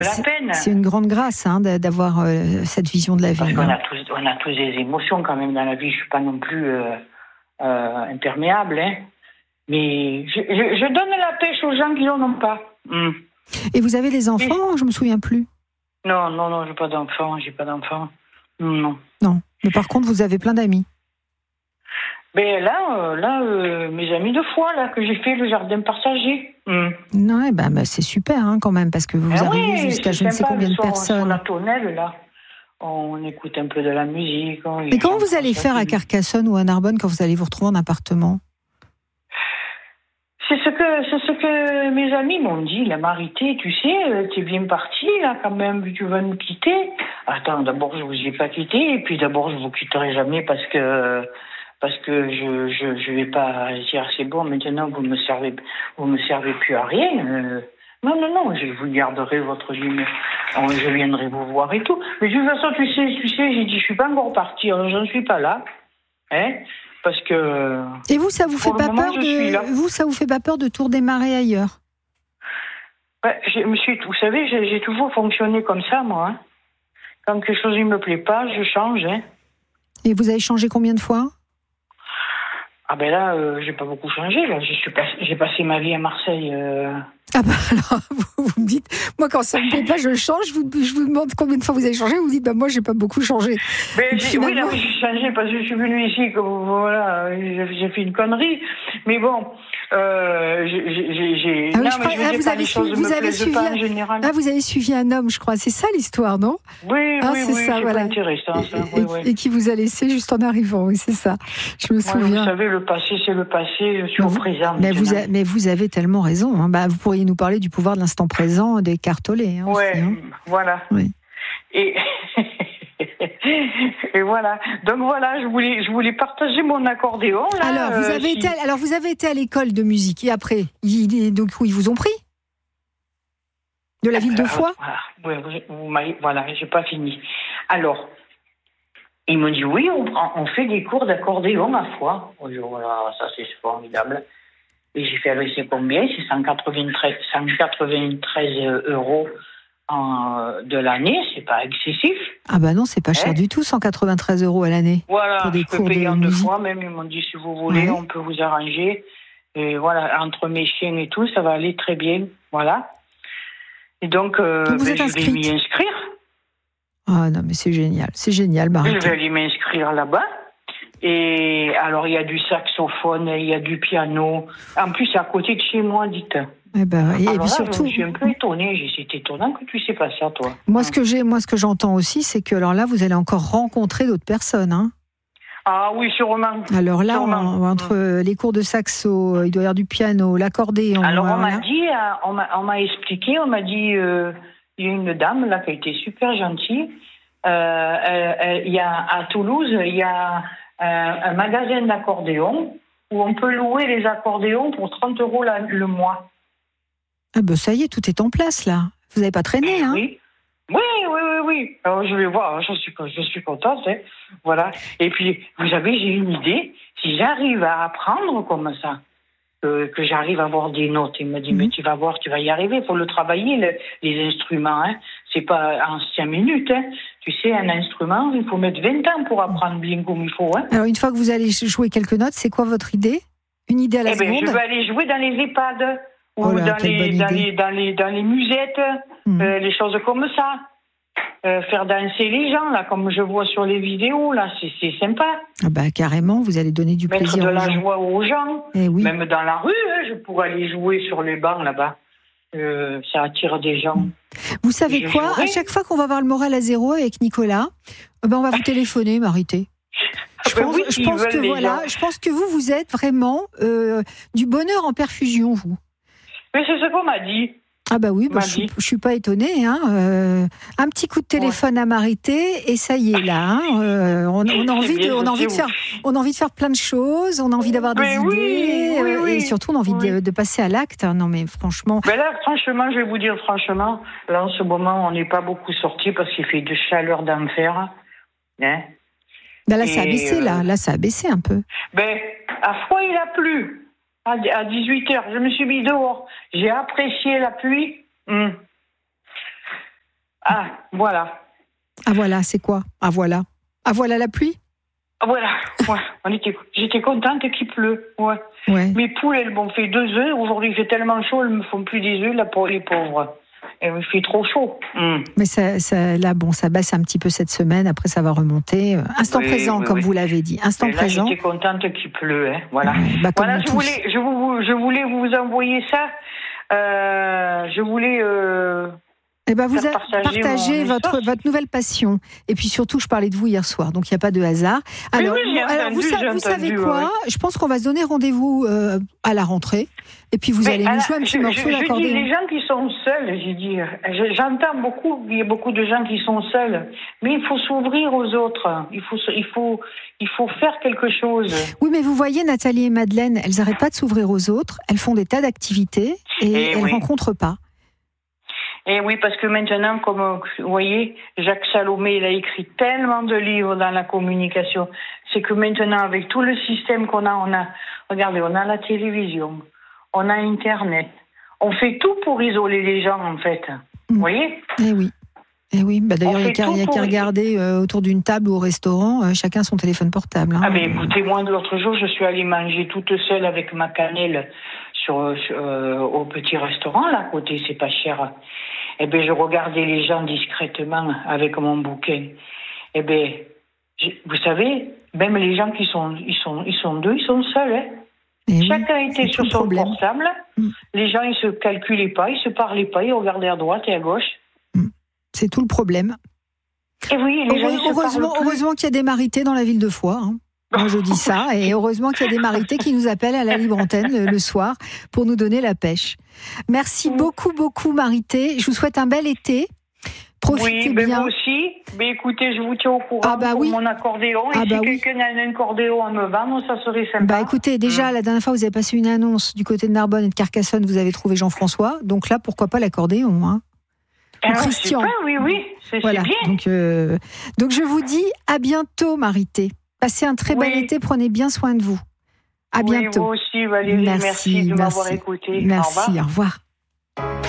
la peine. C'est une grande grâce d'avoir cette vision de la vie. Parce qu'on a tous des émotions quand même dans la vie. Je suis pas non plus imperméable, hein. Mais je donne la pêche aux gens qui n'en ont pas. Et vous avez des enfants? Je me souviens plus. Non, j'ai pas d'enfants. Non. Non. Mais par contre, vous avez plein d'amis. Mais là, mes amis de foi, là, que j'ai fait le jardin partagé. Non, c'est super quand même, parce que vous arrivez jusqu'à je ne sais combien de personnes. Sur la tonnelle, là, on écoute un peu de la musique. Mais comment vous allez faire à Carcassonne ou à Narbonne quand vous allez vous retrouver en appartement? C'est ce que mes amis m'ont dit, la Marité, tu sais, t'es bien partie, là, quand même, tu vas nous quitter. Attends, d'abord, je vous ai pas quitté, et puis d'abord, je vous quitterai jamais parce que je vais pas dire c'est bon, maintenant vous me servez plus à rien. Non, je vous garderai votre numéro. Je viendrai vous voir et tout. Mais de toute façon, tu sais, j'ai dit je suis pas encore partie, j'en suis pas là. Hein? Parce que. Et vous, ça vous fait pas peur ça vous fait pas peur de tout redémarrer ailleurs? Vous savez, j'ai toujours fonctionné comme ça, moi. Hein. Quand quelque chose ne me plaît pas, je change. Hein. Et vous avez changé combien de fois? Ah ben là, j'ai pas beaucoup changé. Là, j'ai passé ma vie à Marseille. Ah ben alors, vous me dites, moi quand ça me plaît pas, je change. Je vous demande combien de fois vous avez changé. Vous me dites, moi j'ai pas beaucoup changé. Mais oui, là, j'ai changé parce que je suis venue ici. Voilà, j'ai fait une connerie. Mais bon, j'ai. Vous avez suivi un homme, je crois. C'est ça l'histoire, non? Oui, c'est ça, voilà. Intéressant, ça. Et qui vous a laissé juste en arrivant. Oui, c'est ça. Je me souviens. Vous savez, le passé, c'est le passé. Je suis au présent. Mais vous avez tellement raison. Vous pourriez nous parler du pouvoir de l'instant présent des Cartolés. Voilà. Oui. Et voilà. Donc voilà, je voulais partager mon accordéon. Là, alors vous avez été à l'école de musique et après, donc où ils vous ont pris de la ville de Foix. Voilà, j'ai pas fini. Alors, ils m'ont dit oui, on fait des cours d'accordéon à Foix. Voilà, ça c'est formidable. Et j'ai fait, c'est combien? C'est 193 euros de l'année, c'est pas excessif. Ah bah non, c'est pas cher du tout, 193 euros à l'année. Voilà, pour des je peux cours payer de en 2 musique. fois même, ils m'ont dit si vous voulez, on peut vous arranger. Et voilà, entre mes chiens et tout, ça va aller très bien, voilà. Et donc vous êtes je vais m'y inscrire. Ah non, mais c'est génial, Marité. Je vais aller m'inscrire là-bas. Et alors, il y a du saxophone, il y a du piano. En plus, c'est à côté de chez moi, dites. Et puis surtout, je suis un peu étonnée. C'est étonnant que tu sais pas ça, toi. Moi, ce que j'entends aussi, c'est que alors là, vous allez encore rencontrer d'autres personnes, hein. Ah oui, sûrement. Alors là, entre les cours de saxo, il doit y avoir du piano, l'accordéon. Alors on m'a dit, on m'a expliqué, on m'a dit, il y a une dame là qui a été super gentille. Il y a à Toulouse, il y a un magasin d'accordéon où on peut louer les accordéons pour 30 euros le mois. Ah ben ça y est, tout est en place là. Vous n'avez pas traîné, hein? Oui. Alors je vais voir, je suis contente, hein. Voilà. Et puis, vous savez, j'ai une idée. Si j'arrive à apprendre comme ça, que j'arrive à avoir des notes, il me dit, mais tu vas voir, tu vas y arriver. Il faut le travailler, les instruments, hein. C'est pas en 5 minutes, hein. Tu sais, un instrument, il faut mettre 20 ans pour apprendre bien comme il faut, hein. Alors, une fois que vous allez jouer quelques notes, c'est quoi votre idée? Une idée à la seconde? Je vais aller jouer dans les EHPAD ou dans les musettes, les choses comme ça. Faire danser les gens, là, comme je vois sur les vidéos, là, c'est sympa. Ah bah carrément, vous allez donner du plaisir aux gens. Mettre de la joie aux gens. Oui. Même dans la rue, hein, je pourrais aller jouer sur les bancs là-bas. Ça attire des gens. Vous savez quoi? À chaque fois qu'on va avoir le moral à zéro avec Nicolas, on va vous téléphoner, Marité. Je pense que vous êtes vraiment du bonheur en perfusion, vous. Mais c'est ce qu'on m'a dit. Ah bah oui, je suis pas étonnée. Hein. Un petit coup de téléphone à Marité et ça y est là. Hein. On a envie de faire plein de choses. On a envie d'avoir des idées et surtout on a envie de passer à l'acte. Non mais franchement. Ben là, franchement, je vais vous dire franchement, là en ce moment, on n'est pas beaucoup sortis parce qu'il fait de chaleur d'enfer. Hein. Ben là, ça a baissé là, ça a baissé un peu. Ben à Foix, il a plu. À 18h, je me suis mis dehors. J'ai apprécié la pluie. Ah, voilà. Ah voilà, c'est quoi? Ah voilà. Ah voilà la pluie? Voilà, ouais. J'étais contente qu'il pleut. Ouais. Mes poules, elles m'ont fait 2 œufs. Aujourd'hui, il fait tellement chaud, elles me font plus des œufs, les pauvres. Et il fait trop chaud. Mais là, bon, ça baisse un petit peu cette semaine. Après, ça va remonter. Instant présent, comme vous l'avez dit. Instant présent. J'étais contente qu'il pleut. Hein. Voilà. Voilà, je voulais vous envoyer ça. Je voulais. Vous avez partagé votre nouvelle passion. Et puis surtout, je parlais de vous hier soir, donc il n'y a pas de hasard. Alors, vous savez quoi? Je pense qu'on va se donner rendez-vous à la rentrée. Et puis vous allez nous jouer un petit morceau d'accordéon. Je dis les gens qui sont seuls, j'entends beaucoup, il y a beaucoup de gens qui sont seuls. Mais il faut s'ouvrir aux autres. Il faut faire quelque chose. Oui, mais vous voyez, Nathalie et Madeleine, elles n'arrêtent pas de s'ouvrir aux autres. Elles font des tas d'activités et elles ne rencontrent pas. Et oui, parce que maintenant, comme vous voyez, Jacques Salomé, il a écrit tellement de livres dans la communication. C'est que maintenant, avec tout le système qu'on a, regardez, on a la télévision, on a Internet, on fait tout pour isoler les gens, en fait. Vous voyez? Eh oui. D'ailleurs, il n'y a qu'à regarder autour d'une table ou au restaurant, chacun son téléphone portable. Hein. Ah, mais écoutez, moi, l'autre jour, je suis allée manger toute seule avec ma cannelle au petit restaurant, là, à côté, c'est pas cher. Eh bien, je regardais les gens discrètement avec mon bouquin. Eh bien, vous savez, même les gens ils sont deux, ils sont seuls. Hein. Chacun était sur son portable. Les gens, ils se calculaient pas, ils se parlaient pas, ils regardaient à droite et à gauche. C'est tout le problème. Et oui, heureusement qu'il y a des marités dans la ville de Foix. Hein. Moi, je dis ça. Et heureusement qu'il y a des marités qui nous appellent à la libre antenne le soir pour nous donner la pêche. Merci beaucoup, Marité. Je vous souhaite un bel été. Profitez bien. Vous aussi. Mais écoutez, je vous tiens au courant pour mon accordéon. Et si quelqu'un a un accordéon à me vendre, ça serait sympa. Écoutez, déjà, la dernière fois, vous avez passé une annonce du côté de Narbonne et de Carcassonne. Vous avez trouvé Jean-François. Donc là, pourquoi pas l'accordéon, hein? Christian. Oui, c'est bien. Donc je vous dis à bientôt, Marité. Passez un très bel été, prenez bien soin de vous. À bientôt. Vous aussi, Valérie, merci de m'avoir écouté. Merci, au revoir.